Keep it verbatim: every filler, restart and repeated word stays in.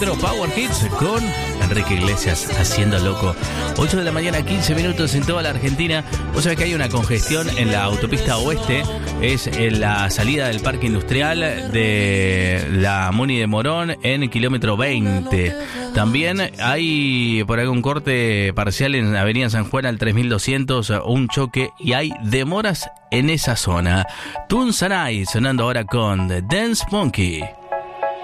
Power Hits con Enrique Iglesias haciendo loco. ocho de la mañana, quince minutos en toda la Argentina. Vos sabés que hay una congestión en la autopista oeste. Es en la salida del Parque Industrial de la Muni de Morón en el kilómetro veinte. También hay por ahí un corte parcial en Avenida San Juan al tres mil doscientos, un choque y hay demoras en esa zona. Tunsanay sonando ahora con The Dance Monkey.